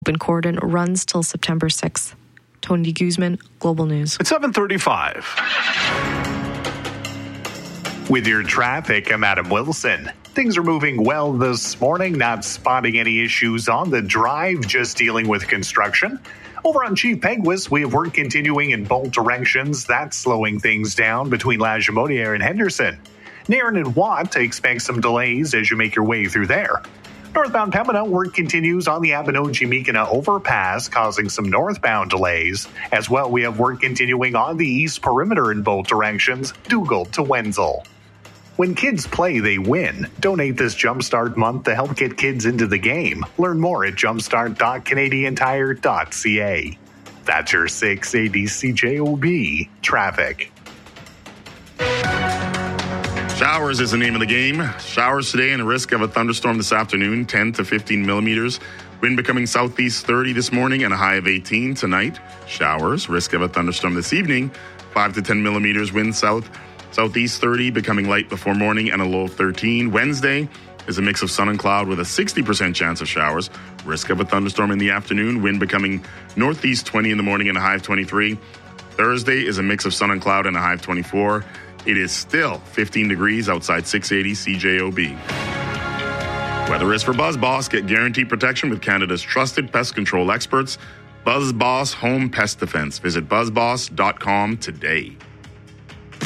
Open cordon runs till September 6th. Tony Guzman, Global News. It's 7:35. With your traffic, I'm Adam Wilson. Things are moving well this morning, not spotting any issues on the drive, just dealing with construction. Over on Chief Peguis, we have work continuing in both directions. That's slowing things down between La Jamodiere and Henderson. Nairn and Watt, expect some delays as you make your way through there. Northbound Pembina, work continues on the Abinogi-Mikina overpass, causing some northbound delays. As well, we have work continuing on the east perimeter in both directions, Dougal to Wenzel. When kids play, they win. Donate this Jumpstart month to help get kids into the game. Learn more at jumpstart.canadiantire.ca. That's your 680 CJOB traffic. Showers is the name of the game. Showers today and a risk of a thunderstorm this afternoon, 10 to 15 millimeters. Wind becoming southeast 30 this morning and a high of 18 tonight. Showers, risk of a thunderstorm this evening, 5 to 10 millimeters. Wind southeast 30, becoming light before morning and a low of 13. Wednesday is a mix of sun and cloud with a 60% chance of showers. Risk of a thunderstorm in the afternoon. Wind becoming northeast 20 in the morning and a high of 23. Thursday is a mix of sun and cloud and a high of 24. It is still 15 degrees outside 680 CJOB. Weather is for BuzzBoss. Get guaranteed protection with Canada's trusted pest control experts. BuzzBoss Home Pest Defense. Visit buzzboss.com today.